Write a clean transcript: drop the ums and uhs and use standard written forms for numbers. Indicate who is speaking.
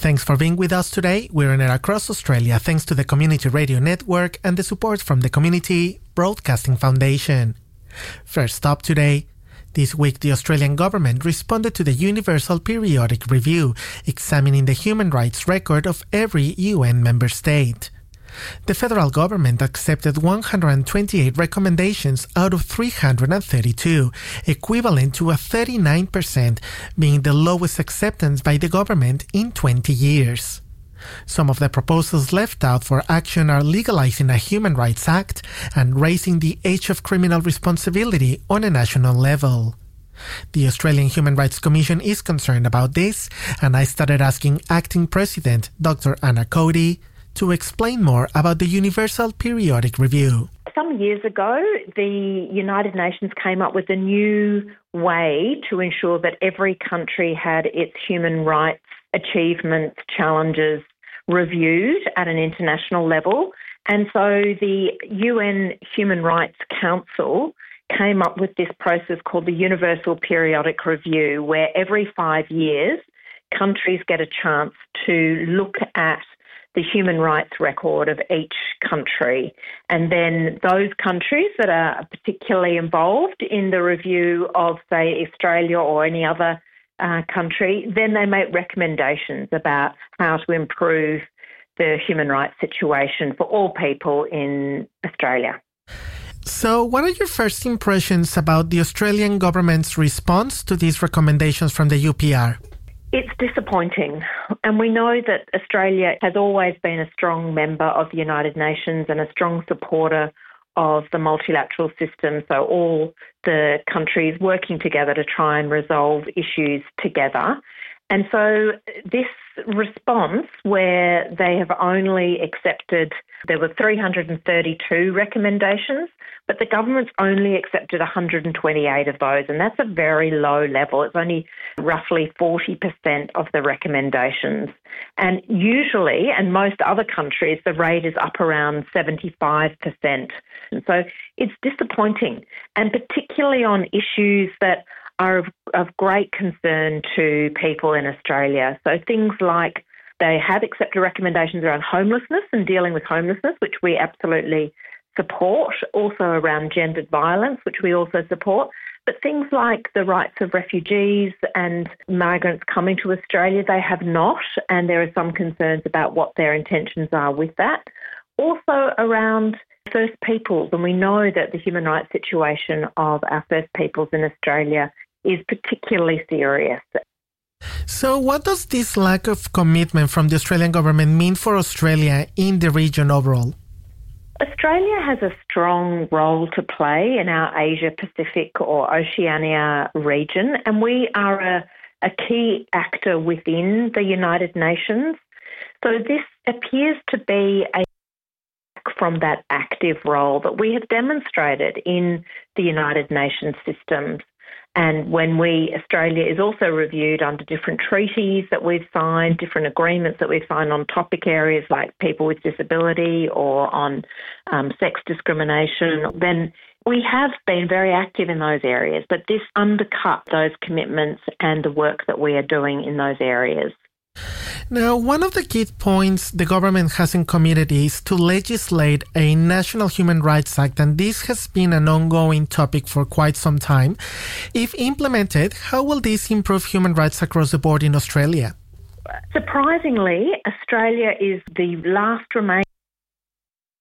Speaker 1: Thanks for being with us today. We're on air across Australia thanks to the Community Radio Network and the support from the Community Broadcasting Foundation. First up today, this week the Australian government responded to the Universal Periodic Review, examining the human rights record of every UN member state. The federal government accepted 128 recommendations out of 332, equivalent to a 39%, being the lowest acceptance by the government in 20 years. Some of the proposals left out for action are legalizing a Human Rights Act and raising the age of criminal responsibility on a national level. The Australian Human Rights Commission is concerned about this, and I started asking Acting President Dr. Anna Cody to explain more about the Universal Periodic Review.
Speaker 2: Some years ago, the United Nations came up with a new way to ensure that every country had its human rights achievements, challenges reviewed at an international level. And so the UN Human Rights Council came up with this process called the Universal Periodic Review, where every 5 years, countries get a chance to look at the human rights record of each country. And then those countries that are particularly involved in the review of, say, Australia or any other country, then they make recommendations about how to improve the human rights situation for all people in Australia.
Speaker 1: So what are your first impressions about the Australian government's response to these recommendations from the UPR?
Speaker 2: It's disappointing, and we know that Australia has always been a strong member of the United Nations and a strong supporter of the multilateral system, so all the countries working together to try and resolve issues together. And so this response, where they have only accepted, there were 332 recommendations, but the government's only accepted 128 of those, and that's a very low level. It's only roughly 40% of the recommendations. And usually, and most other countries, the rate is up around 75%. And so it's disappointing, and particularly on issues that are of great concern to people in Australia. So things like they have accepted recommendations around homelessness and dealing with homelessness, which we absolutely support, also around gendered violence, which we also support. But things like the rights of refugees and migrants coming to Australia, they have not, and there are some concerns about what their intentions are with that. Also around First Peoples, and we know that the human rights situation of our First Peoples in Australia is particularly serious.
Speaker 1: So what does this lack of commitment from the Australian government mean for Australia in the region overall?
Speaker 2: Australia has a strong role to play in our Asia-Pacific or Oceania region, and we are a key actor within the United Nations. So this appears to be a from that active role that we have demonstrated in the United Nations systems. And when Australia is also reviewed under different treaties that we've signed, different agreements that we've signed on topic areas like people with disability or on sex discrimination, then we have been very active in those areas. But this undercut those commitments and the work that we are doing in those areas.
Speaker 1: Now, one of the key points the government hasn't committed is to legislate a National Human Rights Act, and this has been an ongoing topic for quite some time. If implemented, how will this improve human rights across the board in Australia?
Speaker 2: Surprisingly, Australia is the last remaining